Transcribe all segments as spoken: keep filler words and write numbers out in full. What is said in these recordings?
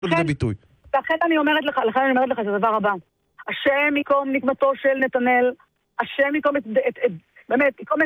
לידי ביטוי. לכן אני אומרת לך, לכן אני אומרת לך את הדבר הבא. השם יקום נקמתו של נתנאל, השם יקום את, את, את, באמת, יקום את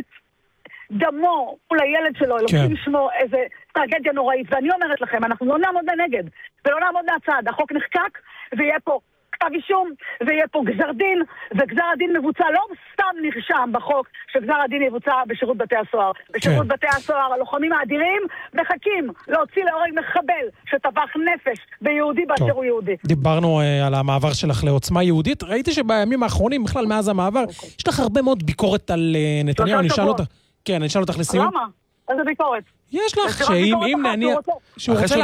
דמו מול הילד שלו, אלוקים לשמו איזה טרגדיה נוראית, ואני אומרת לכם, אנחנו לא נעמוד בנגד, ולא נעמוד מהצד, החוק נחקק, ויהיה פה כתב אישום, ויהיה פה גזר דין, וגזר הדין מבוצע לא סתם נרשם בחוק, שגזר הדין יבוצע בשירות בתי הסוהר. בשירות בתי הסוהר, הלוחמים האדירים מחכים להוציא להורג מחבל שטבח נפש ביהודי באשר הוא יהודי. דיברנו על המעבר שלך לעוצמה יהודית, ראיתי שבימים האחרונים, בכלל מאז המעבר, יש לך הרבה מאוד ביקורת על נתניהו, אני אשאל אותך, כן, אני אשאל אותך לסיום. למה? איזה ביקורת? יש לך שאם נניח שהוא רוצה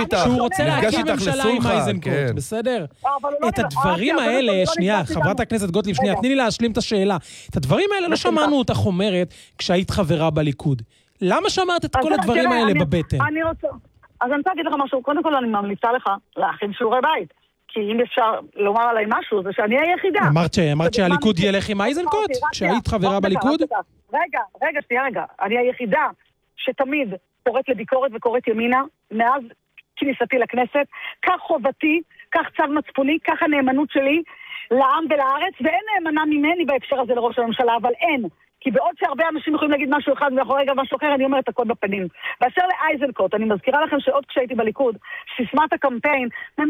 להקים ממשלה עם אייזנקוט, בסדר? את הדברים האלה, שנייה, חברת הכנסת גוטליב, שנייה, תני לי להשלים את השאלה. את הדברים האלה לא שמענו אותך אומרת כשהיית חברה בליכוד. למה שמעת את כל הדברים האלה בבטן? אני רוצה, אז אני רוצה להגיד לך משהו, קודם כל אני ממליצה לך להכין שיעורי בית. כי אם אפשר לומר עליי משהו, זה שאני היחידה. אמרת שהליכוד ילך עם אייזנקוט? כשהית חברה בליכוד? רגע, רגע, שנייה רגע. אני היחידה שתמיד קוראת לביקורת וקוראת ימינה, מאז כניסתי לכנסת, כך חובתי, כך צו מצפוני, כך הנאמנות שלי לעם ולארץ, ואין נאמנה ממני בהקשר הזה לראש הממשלה, אבל אין. כי בעוד שהרבה אנשים יכולים להגיד משהו אחד ואחורי רגע משהו אחר, אני אומרת הכל בפנים. באשר לאייזנקוט, אני מזכירה לכם שעוד כשהייתי בליכוד, סיסמת הקמפיין,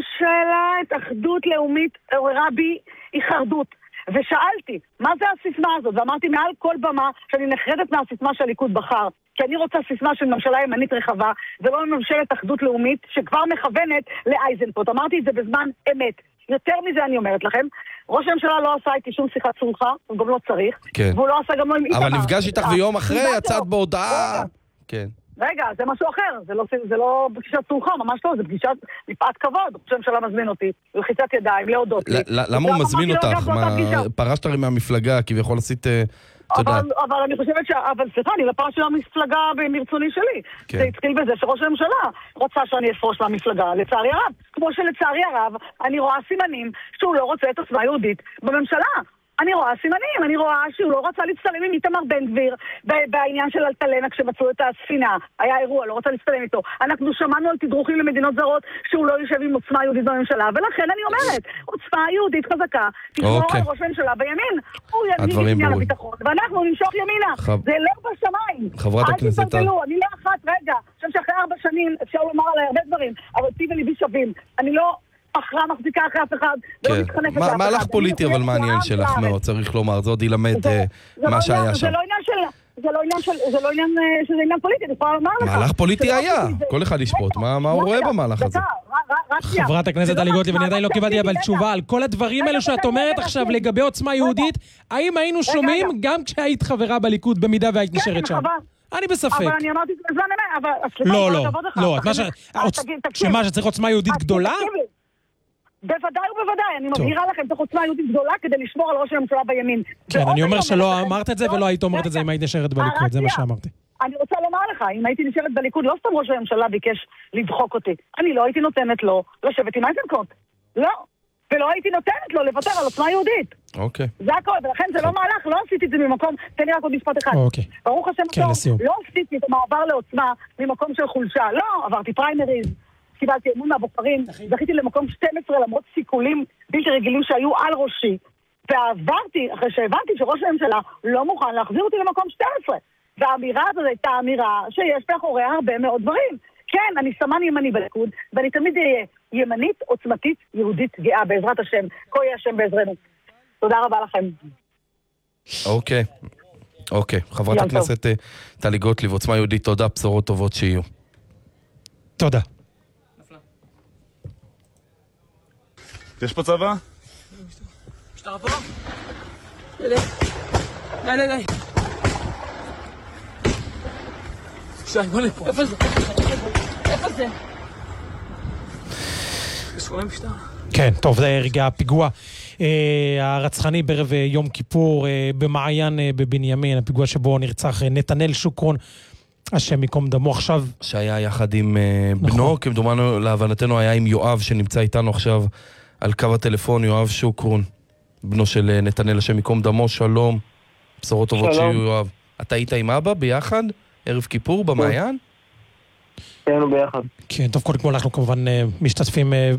ממשלת אחדות לאומית עוררה בי היחרדות. ושאלתי, מה זה הסיסמה הזאת? ואמרתי מעל כל במה שאני נחרדת מהסיסמה שהליכוד בחר. כי אני רוצה סיסמה של ממשלה ימנית רחבה, ולא ממשלת אחדות לאומית שכבר מכוונת לאייזנקוט. אמרתי את זה בזמן אמת. יותר מזה אני אומרת לכם, ראש הממשלה לא עשה איתי שום שיחת סולחה, הוא גם לא צריך, כן. והוא לא עשה גם לא עם איתמר. אבל נפגש איתך ויום אחרי יצאת בהודעה. כן. רגע, זה משהו אחר, זה לא, זה לא פגישת סולחה, ממש לא, זה פגישת מפאת כבוד. ראש הממשלה מזמין אותי, לחיצת ידיים, להודות לי. למה הוא מזמין אותך? פרשת הרי מהמפלגה, כביכול עשית... אבל, אבל אני חושבת ש... אבל סליחה, אני לפרש של המפלגה מרצוני שלי. כן. זה התחיל בזה שראש הממשלה רוצה שאני אפרוש מהמפלגה, לצערי הרב. כמו שלצערי הרב, אני רואה סימנים שהוא לא רוצה את עוצמה יהודית בממשלה. אני רואה סימנים, אני רואה שהוא לא רצה להצטלם עם איתמר בן גביר בעניין של אלטלנה כשמצאו את הספינה. היה אירוע, לא רצה להצטלם איתו. אנחנו שמענו על תדרוכים למדינות זרות שהוא לא יושב עם עוצמה יהודית בממשלה, ולכן אני אומרת, עוצמה יהודית חזקה, תשמור על ראש הממשלה בימין. הוא ינהיג את עניין הביטחון, ואנחנו נמשוך ימינה. זה לא בשמיים. חברת הכנסת... אל תתבלבלו, אני לא אחת, רגע. אני חושב שאחרי ארבע שנים אפשר לומר עליי הרבה דברים, אבל פי וליבי שווים. אני לא... אחרה מחזיקה אחרי אף אחד, ולא מתחנפת לאף אחד. מהלך פוליטי אבל מעניין שלך מאוד, צריך לומר, זה עוד ילמד מה שהיה שם. זה לא עניין של... זה לא עניין של... זה לא עניין שזה עניין פוליטי, אני יכולה לומר לך. מהלך פוליטי היה, כל אחד לשפוט, מה הוא רואה במהלך הזה? חברת הכנסת טלי גוטליב, ואני עדיין לא קיבלתי אבל תשובה על כל הדברים האלו שאת אומרת עכשיו לגבי עוצמה יהודית, האם היינו שומעים גם כשהיית חברה בליכוד במידה והיית נשארת שם? אני בספק. אבל אני אמרתי את זה בזמן אמת, אבל... לא, לא, לא, שמה שצריך עוצמה יהודית גדולה? בוודאי ובוודאי, אני מבהירה לכם, צריך עוצמה יהודית גדולה כדי לשמור על ראש הממשלה בימין. כן, אני אומר שלא אמרת את זה ולא היית אומרת את זה אם היית נשארת בליכוד, זה מה שאמרתי. אני רוצה לומר לך, אם הייתי נשארת בליכוד, לא סתם ראש הממשלה ביקש לדחוק אותי. אני לא הייתי נותנת לו לשבת עם אייזנקוט. לא. ולא הייתי נותנת לו לוותר על עוצמה יהודית. אוקיי. זה הכל, ולכן זה לא מהלך, לא עשיתי את זה ממקום, תן לי רק עוד משפט אחד. אוקיי. ברוך השם הטוב, לא עשיתי את המעבר לעוצמה ממקום של חולשה. לא, עברתי פריימריז. קיבלתי אמון מהבוחרים, זכיתי למקום שתים עשרה למרות סיכולים בלתי רגילים שהיו על ראשי, ועברתי, אחרי שהבנתי שראש הממשלה לא מוכן להחזיר אותי למקום שתים עשרה. והאמירה הזאת הייתה אמירה שיש מאחוריה הרבה מאוד דברים. כן, אני סמן ימני בליכוד, ואני תמיד אהיה ימנית, עוצמתית, יהודית גאה, בעזרת השם. כה יהיה השם בעזרנו. תודה רבה לכם. אוקיי. אוקיי. חברת הכנסת טלי גוטליב, עוצמה יהודית, תודה, בשורות טובות שיהיו. תודה. יש פה צבא? משטרה פה? די, די, די, די. שי, בוא לפה. איפה זה? איפה זה? יש רואה משטרה? כן, טוב, זה רגע הפיגוע הרצחני בערב יום כיפור במעיין בבנימין, הפיגוע שבו נרצח נתנאל שוקרון, השם יקום דמו עכשיו. שהיה יחד עם בנו, כמדומנו להבנתנו היה עם יואב שנמצא איתנו עכשיו על קו הטלפון, יואב שוקרון, בנו של נתנאל, השם יקום דמו, שלום, בשורות טובות שיהיו יואב. אתה היית עם אבא ביחד, ערב כיפור במעיין? היינו ביחד. כן, טוב, קודם כל אנחנו כמובן משתתפים